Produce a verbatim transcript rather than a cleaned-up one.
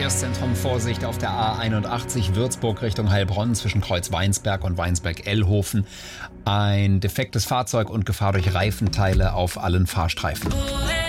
Verkehrszentrum Vorsicht auf der A einundachtzig Würzburg Richtung Heilbronn zwischen Kreuz Weinsberg und Weinsberg-Ellhofen. Ein defektes Fahrzeug und Gefahr durch Reifenteile auf allen Fahrstreifen.